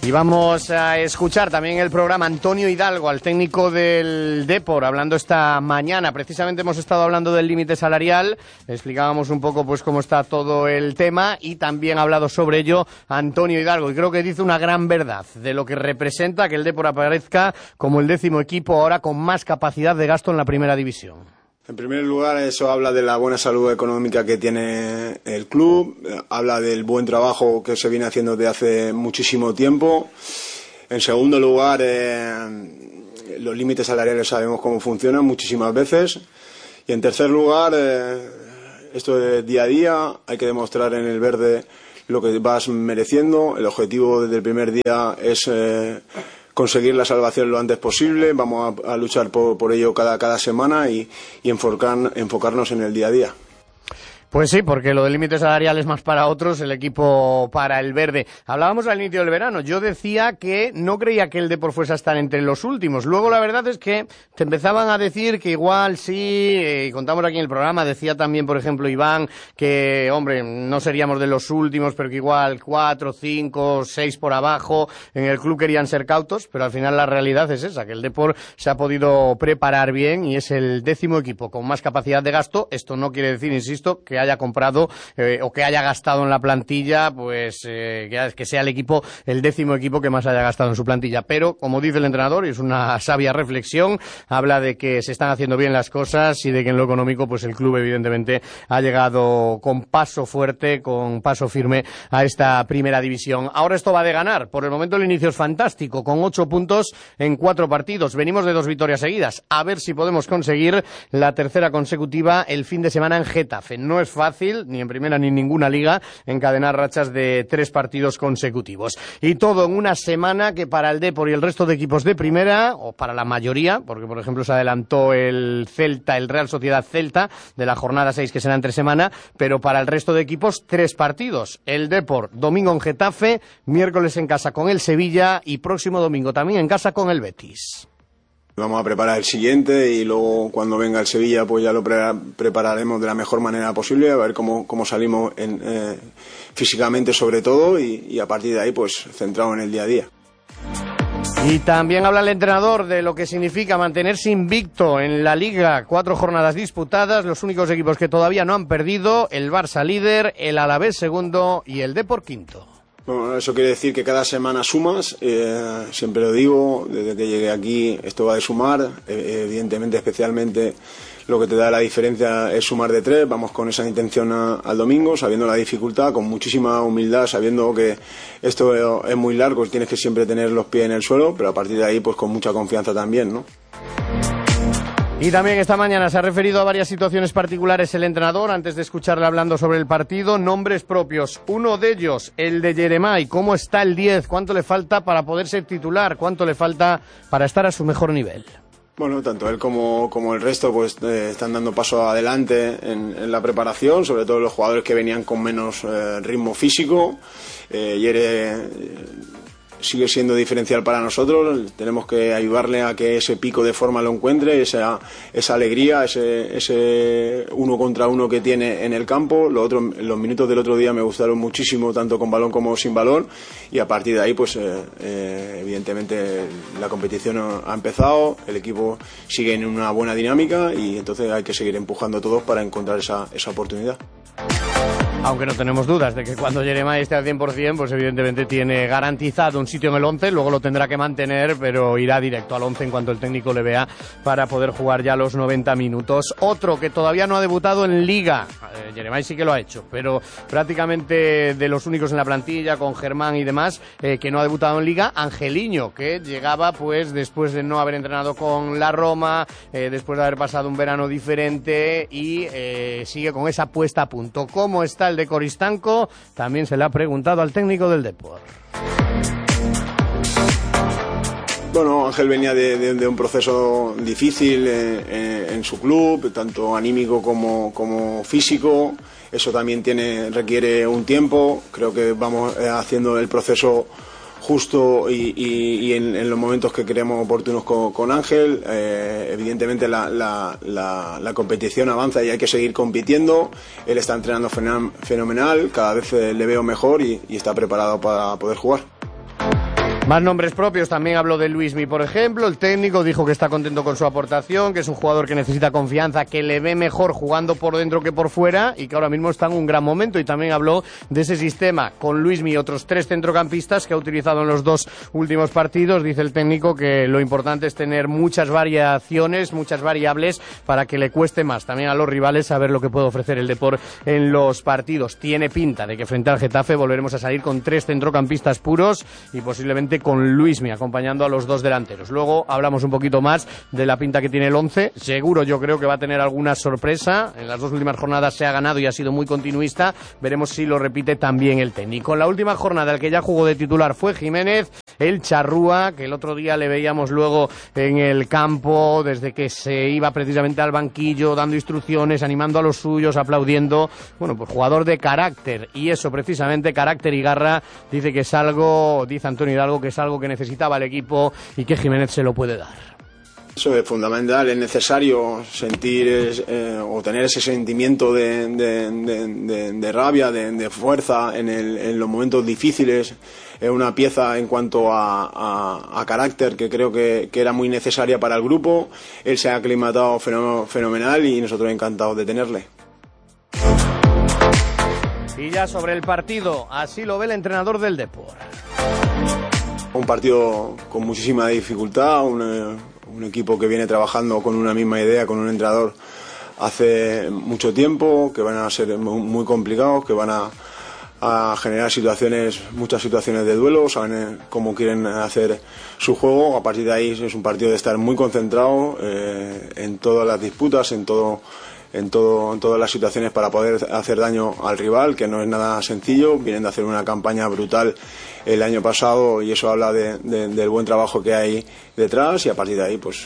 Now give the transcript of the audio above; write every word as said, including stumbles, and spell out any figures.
Y vamos a escuchar también el programa Antonio Hidalgo, al técnico del Depor, hablando esta mañana. Precisamente hemos estado hablando del límite salarial, explicábamos un poco pues cómo está todo el tema y también ha hablado sobre ello Antonio Hidalgo. Y creo que dice una gran verdad de lo que representa que el Depor aparezca como el décimo equipo ahora con más capacidad de gasto en la primera división. En primer lugar, eso habla de la buena salud económica que tiene el club, habla del buen trabajo que se viene haciendo desde hace muchísimo tiempo. En segundo lugar, eh, los límites salariales sabemos cómo funcionan muchísimas veces. Y en tercer lugar, eh, esto es día a día, hay que demostrar en el verde lo que vas mereciendo. El objetivo desde el primer día es Eh, conseguir la salvación lo antes posible, vamos a, a luchar por, por ello cada, cada semana y, y enfocar, enfocarnos en el día a día. Pues sí, porque lo del límite salarial es más para otros, el equipo para el verde. Hablábamos al inicio del verano, yo decía que no creía que el Depor fuese a estar entre los últimos. Luego la verdad es que te empezaban a decir que igual sí, y contamos aquí en el programa, decía también, por ejemplo, Iván, que, hombre, no seríamos de los últimos, pero que igual cuatro, cinco, seis por abajo. En el club querían ser cautos, pero al final la realidad es esa, que el Depor se ha podido preparar bien y es el décimo equipo con más capacidad de gasto. Esto no quiere decir, insisto, que haya comprado eh, o que haya gastado en la plantilla, pues eh, que, que sea el equipo, el décimo equipo que más haya gastado en su plantilla. Pero, como dice el entrenador, y es una sabia reflexión, habla de que se están haciendo bien las cosas y de que en lo económico, pues el club evidentemente ha llegado con paso fuerte, con paso firme a esta primera división. Ahora esto va de ganar. Por el momento el inicio es fantástico, con ocho puntos en cuatro partidos. Venimos de dos victorias seguidas. A ver si podemos conseguir la tercera consecutiva el fin de semana en Getafe. No es fácil, ni en primera ni en ninguna liga, encadenar rachas de tres partidos consecutivos. Y todo en una semana que para el Depor y el resto de equipos de primera, o para la mayoría, porque por ejemplo se adelantó el Celta, el Real Sociedad Celta, de la jornada seis que será entre semana, pero para el resto de equipos tres partidos. El Depor, domingo en Getafe, miércoles en casa con el Sevilla y próximo domingo también en casa con el Betis. Vamos a preparar el siguiente y luego cuando venga el Sevilla pues ya lo pre prepararemos de la mejor manera posible, a ver cómo, cómo salimos en, eh, físicamente sobre todo y, y a partir de ahí pues centrado en el día a día. Y también habla el entrenador de lo que significa mantenerse invicto en la Liga, cuatro jornadas disputadas, los únicos equipos que todavía no han perdido, el Barça líder, el Alavés segundo y el Depor quinto. Bueno, eso quiere decir que cada semana sumas, eh, siempre lo digo, desde que llegué aquí esto va de sumar, eh, evidentemente especialmente lo que te da la diferencia es sumar de tres, vamos con esa intención a, al domingo, sabiendo la dificultad, con muchísima humildad, sabiendo que esto es muy largo, tienes que siempre tener los pies en el suelo, pero a partir de ahí pues con mucha confianza también, ¿no? Y también esta mañana se ha referido a varias situaciones particulares el entrenador, antes de escucharle hablando sobre el partido, nombres propios. Uno de ellos, el de Yeremay. ¿Cómo está el diez? ¿Cuánto le falta para poder ser titular? ¿Cuánto le falta para estar a su mejor nivel? Bueno, tanto él como, como el resto pues eh, están dando paso adelante en, en la preparación, sobre todo los jugadores que venían con menos eh, ritmo físico. Eh, Yere... Eh, sigue siendo diferencial para nosotros, tenemos que ayudarle a que ese pico de forma lo encuentre, esa, esa alegría, ese, ese uno contra uno que tiene en el campo. Lo otro, los minutos del otro día me gustaron muchísimo, tanto con balón como sin balón, y a partir de ahí pues eh, eh, evidentemente la competición ha empezado, el equipo sigue en una buena dinámica y entonces hay que seguir empujando todos para encontrar esa, esa oportunidad. Aunque no tenemos dudas de que cuando Yeremay esté al cien por cien, pues evidentemente tiene garantizado un sitio en el once, luego lo tendrá que mantener, pero irá directo al once en cuanto el técnico le vea para poder jugar ya los noventa minutos. Otro que todavía no ha debutado en Liga, eh, Yeremay sí que lo ha hecho, pero prácticamente de los únicos en la plantilla, con Germán y demás, eh, que no ha debutado en Liga, Angeliño, que llegaba pues después de no haber entrenado con la Roma, eh, después de haber pasado un verano diferente y eh, sigue con esa puesta a punto. ¿Cómo está el de Coristanco? También se le ha preguntado al técnico del Depor. Bueno, Ángel venía de, de, de un proceso difícil eh, eh, en su club, tanto anímico como, como físico. Eso también tiene, requiere un tiempo. Creo que vamos eh, haciendo el proceso justo y, y, y en, en los momentos que creemos oportunos con, con Ángel. Eh, evidentemente la, la, la, la competición avanza y hay que seguir compitiendo. Él está entrenando fenomenal, cada vez le veo mejor y, y está preparado para poder jugar. Más nombres propios, también habló de Luismi, por ejemplo. El técnico dijo que está contento con su aportación, que es un jugador que necesita confianza, que le ve mejor jugando por dentro que por fuera y que ahora mismo está en un gran momento. Y también habló de ese sistema con Luismi y otros tres centrocampistas que ha utilizado en los dos últimos partidos. Dice el técnico que lo importante es tener muchas variaciones, muchas variables para que le cueste más también a los rivales saber lo que puede ofrecer el Depor en los partidos. Tiene pinta de que frente al Getafe volveremos a salir con tres centrocampistas puros y posiblemente con Luismi acompañando a los dos delanteros. Luego hablamos un poquito más de la pinta que tiene el once. Seguro yo creo que va a tener alguna sorpresa. En las dos últimas jornadas se ha ganado y ha sido muy continuista. Veremos si lo repite también el técnico. En la última jornada el que ya jugó de titular fue Jiménez, el charrúa, que el otro día le veíamos luego en el campo desde que se iba precisamente al banquillo, dando instrucciones, animando a los suyos, aplaudiendo. Bueno, pues jugador de carácter, y eso precisamente, carácter y garra, dice que es algo, dice Antonio Hidalgo, que es algo que necesitaba el equipo y que Jiménez se lo puede dar. Eso es fundamental, es necesario sentir eh, o tener ese sentimiento de, de, de, de, de rabia, de, de fuerza en, el, en los momentos difíciles. Es una pieza en cuanto a, a, a carácter que creo que, que era muy necesaria para el grupo. Él se ha aclimatado fenomenal y nosotros encantados de tenerle. Y ya sobre el partido, así lo ve el entrenador del Depor. Un partido con muchísima dificultad, un, un equipo que viene trabajando con una misma idea, con un entrenador hace mucho tiempo, que van a ser muy complicados, que van a, a generar situaciones, muchas situaciones de duelo, saben cómo quieren hacer su juego. A partir de ahí es un partido de estar muy concentrado eh, en todas las disputas, en todo En, todo, en todas las situaciones para poder hacer daño al rival, que no es nada sencillo. Vienen de hacer una campaña brutal el año pasado y eso habla de, de, del buen trabajo que hay detrás, y a partir de ahí pues